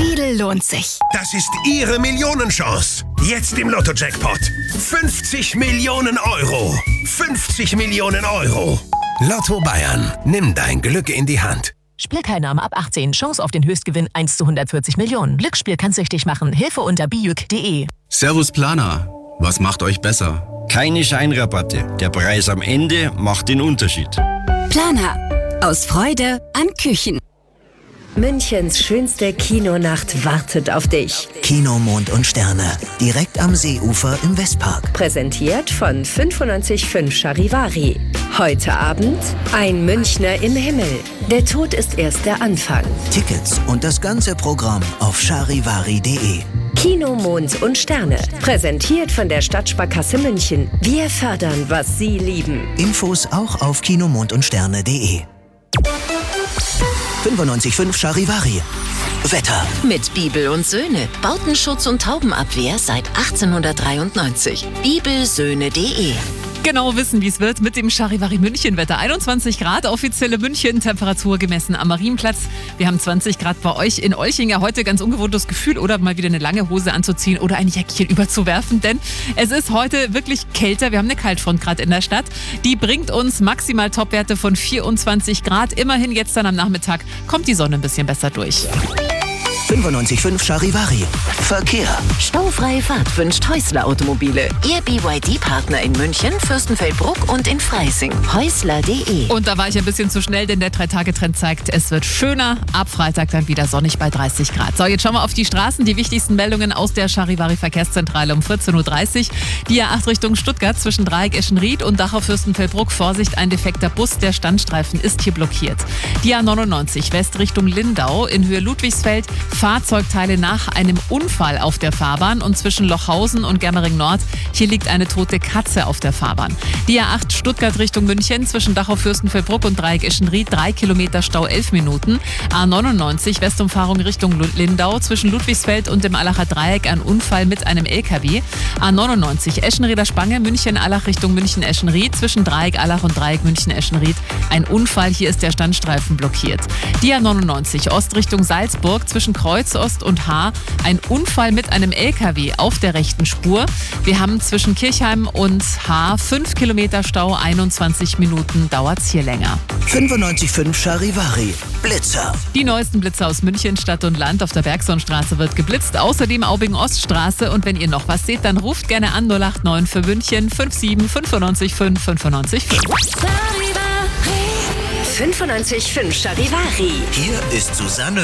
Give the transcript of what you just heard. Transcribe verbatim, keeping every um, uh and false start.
Lidl lohnt sich. Das ist Ihre Millionenchance. Jetzt im Lotto-Jackpot. fünfzig Millionen Euro. fünfzig Millionen Euro. Lotto Bayern. Nimm dein Glück in die Hand. Spielteilnahme ab achtzehn. Chance auf den Höchstgewinn eins zu hundertvierzig Millionen. Glücksspiel kann süchtig machen. Hilfe unter bijuk punkt de. Servus Planer. Was macht euch besser? Keine Scheinrabatte. Der Preis am Ende macht den Unterschied. Planer. Aus Freude an Küchen. Münchens schönste Kinonacht wartet auf dich. Kino Mond und Sterne. Direkt am Seeufer im Westpark. Präsentiert von fünfundneunzig Komma fünf Charivari. Heute Abend ein Münchner im Himmel. Der Tod ist erst der Anfang. Tickets und das ganze Programm auf charivari punkt de. Kino Mond und Sterne. Präsentiert von der Stadtsparkasse München. Wir fördern, was Sie lieben. Infos auch auf kinomond und sterne punkt de. fünfundneunzig Komma fünf Charivari. Wetter. Mit Bibel und Söhne. Bautenschutz und Taubenabwehr seit achtzehnhundertdreiundneunzig. bibelsöhne punkt de. Genau wissen, wie es wird mit dem Charivari München Wetter. einundzwanzig Grad, offizielle München, Temperatur gemessen am Marienplatz. Wir haben zwanzig Grad bei euch in Olching. Heute ganz ungewohntes Gefühl, oder mal wieder eine lange Hose anzuziehen oder ein Jäckchen überzuwerfen, denn es ist heute wirklich kälter. Wir haben eine Kaltfront gerade in der Stadt. Die bringt uns maximal Topwerte von vierundzwanzig Grad. Immerhin jetzt dann am Nachmittag kommt die Sonne ein bisschen besser durch. fünfundneunzig Komma fünf Charivari. Verkehr. Staufreie Fahrt wünscht Häusler Automobile. Ihr B Y D-Partner in München, Fürstenfeldbruck und in Freising. häusler punkt de. Und da war ich ein bisschen zu schnell, denn der Drei-Tage-Trend zeigt, es wird schöner. Ab Freitag dann wieder sonnig bei dreißig Grad. So, jetzt schauen wir auf die Straßen. Die wichtigsten Meldungen aus der Charivari Verkehrszentrale um vierzehn Uhr dreißig. Die A acht Richtung Stuttgart zwischen Dreieck Eschenried und Dachau-Fürstenfeldbruck. Vorsicht, ein defekter Bus. Der Standstreifen ist hier blockiert. Die A neunundneunzig West Richtung Lindau in Höhe Ludwigsfeld. Fahrzeugteile nach einem Unfall auf der Fahrbahn und zwischen Lochhausen und Germering Nord. Hier liegt eine tote Katze auf der Fahrbahn. Die A acht Stuttgart Richtung München zwischen Dachau-Fürstenfeldbruck und Dreieck Eschenried. Drei Kilometer Stau, elf Minuten. A neunundneunzig Westumfahrung Richtung Lindau zwischen Ludwigsfeld und dem Allacher Dreieck. Ein Unfall mit einem L K W. A neunundneunzig Eschenrieder Spange München-Allach Richtung München-Eschenried zwischen Dreieck Allach und Dreieck München-Eschenried. Ein Unfall, hier ist der Standstreifen blockiert. Die A neunundneunzig Ost Richtung Salzburg zwischen Kreuzost und Haar. Ein Unfall mit einem L K W auf der rechten Spur. Wir haben zwischen Kirchheim und Haar fünf Kilometer Stau, einundzwanzig Minuten dauert es hier länger. fünfundneunzig Komma fünf Charivari. Blitzer. Die neuesten Blitzer aus München, Stadt und Land. Auf der Bergsonstraße wird geblitzt. Außerdem Aubing-Oststraße. Und wenn ihr noch was seht, dann ruft gerne an null acht neun für München fünf sieben fünfundneunzig fünf fünfundneunzig fünf. fünfundneunzig Komma fünf Charivari. Hier ist Susanne